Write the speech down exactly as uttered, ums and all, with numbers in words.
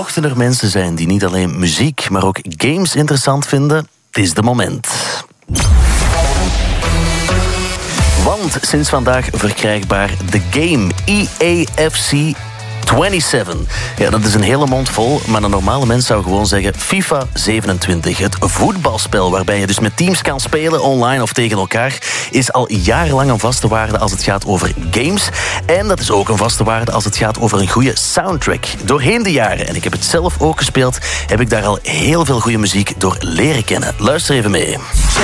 Mochten er mensen zijn die niet alleen muziek, maar ook games interessant vinden, het is de moment. Want sinds vandaag verkrijgbaar de game E A F C zevenentwintig. Ja, dat is een hele mond vol, maar een normale mens zou gewoon zeggen FIFA zevenentwintig. Het voetbalspel waarbij je dus met teams kan spelen, online of tegen elkaar, is al jarenlang een vaste waarde als het gaat over games. En dat is ook een vaste waarde als het gaat over een goede soundtrack. Doorheen de jaren, en ik heb het zelf ook gespeeld, heb ik daar al heel veel goede muziek door leren kennen. Luister even mee.